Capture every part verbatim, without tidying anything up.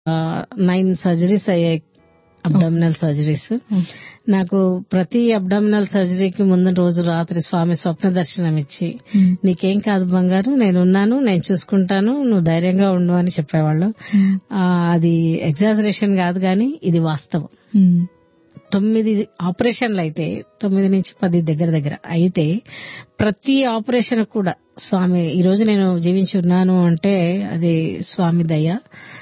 Nine surgeries అయ్యాయి, abdominal surgeries. నాకు ప్రతి అబ్డామినల్ సర్జరీకి ముందు రోజు రాత్రి స్వామి స్వప్న దర్శనం ఇచ్చి, నీకేం కాదు బంగారు, నేనున్నాను, నేను చూసుకుంటాను, నువ్వు ధైర్యంగా ఉండు అని చెప్పేవాళ్ళు. అది ఎగ్జాజరేషన్ కాదు గాని ఇది వాస్తవం. తొమ్మిది ఆపరేషన్లు అయితే, తొమ్మిది నుంచి పది దగ్గర దగ్గర అయితే, ప్రతి ఆపరేషన్ కూడా స్వామి ఈ రోజు నేను జీవించి ఉన్నాను అంటే అది స్వామి దయ.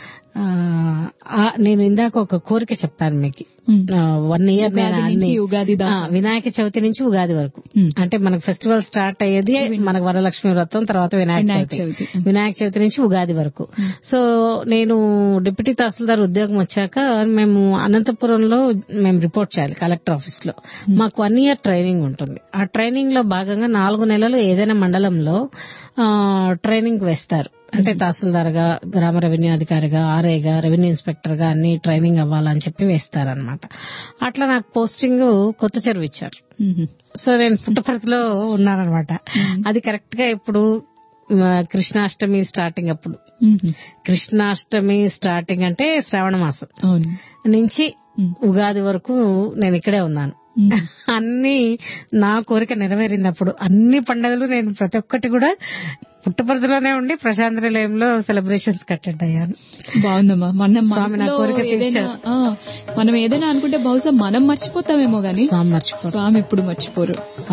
నేను ఇందాక ఒక కోరిక చెప్పాను మీకు, వన్ ఇయర్ వినాయక చవితి నుంచి ఉగాది వరకు, అంటే మనకు ఫెస్టివల్ స్టార్ట్ అయ్యేది మనకు వరలక్ష్మి వ్రతం, తర్వాత వినాయక చవితి, వినాయక చవితి నుంచి ఉగాది వరకు. సో నేను డిప్యూటీ తహసీల్దార్ ఉద్యోగం వచ్చాక మేము అనంతపురంలో మేము రిపోర్ట్ చేయాలి కలెక్టర్ ఆఫీస్ లో. మాకు వన్ ఇయర్ ట్రైనింగ్ ఉంటుంది. ఆ ట్రైనింగ్ లో భాగంగా నాలుగు నెలలు ఏదైనా మండలంలో ట్రైనింగ్ వేస్తారు. అంటే తహసీల్దార్ గా, గ్రామ రెవెన్యూ అధికారిగా, ఆర్ఐగా, రెవెన్యూ ఇన్స్పెక్టర్ గా అన్ని ట్రైనింగ్ అవ్వాలని చెప్పి వేస్తారనమాట. అట్లా నాకు పోస్టింగ్ కొత్త చెరువు ఇచ్చారు. సో నేను పుట్టపర్తిలో ఉన్నానమాట. అది కరెక్ట్ గా ఇప్పుడు కృష్ణాష్టమి స్టార్టింగ్. అప్పుడు కృష్ణాష్టమి స్టార్టింగ్ అంటే శ్రావణ మాసం నుంచి ఉగాది వరకు నేను ఇక్కడే ఉన్నాను. అన్ని నా కోరిక నెరవేరినప్పుడు అన్ని పండుగలు నేను ప్రతి ఒక్కటి కూడా పుట్టపర్తిలోనే ఉండి ప్రశాంత్ నిలయంలో సెలబ్రేషన్స్ అటెండ్ అయ్యాను. బాగుందమ్మా. మనం మనం ఏదైనా అనుకుంటే బహుశా మనం మర్చిపోతామేమో గానీ స్వామి ఎప్పుడు మర్చిపోరు.